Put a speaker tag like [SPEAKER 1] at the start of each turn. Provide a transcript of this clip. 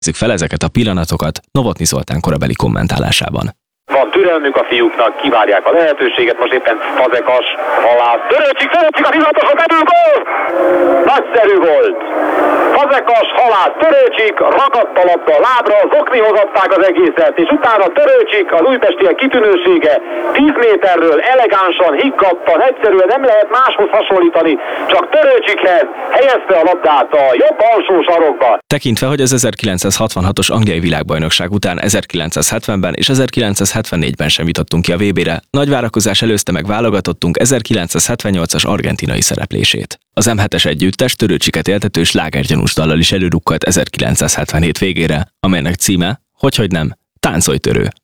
[SPEAKER 1] Nézzük fel ezeket a pillanatokat Novotny Zoltán korabeli kommentálásában.
[SPEAKER 2] Van türelmük a fiúknak, kivárják a lehetőséget, most éppen Fazekas, Halász, Törőcsik a 16-osra belül gól! Nagyszerű volt! Fazekas, Halász, Törőcsik, ragadt a labda a lábra, zoknihoz adták az egészet, és utána Törőcsik, az újpestiek kitűnősége 10 méterről elegánsan, higgadtan, egyszerűen nem lehet máshoz hasonlítani, csak Törőcsikhez helyezte a labdát a jobb alsó sarokba.
[SPEAKER 1] Tekintve, hogy az 1966-os angliai világbajnokság után 1970-ben és 1974-ben sem jutottunk ki a VB-re, nagy várakozás előzte meg válogatottunk 1978-as argentinai szereplését. Az M7-es együttes Törőcsiket éltető slágergyanús dallal is előrukkolt 1977 végére, amelynek címe, hogyhogy nem, Táncolj törő!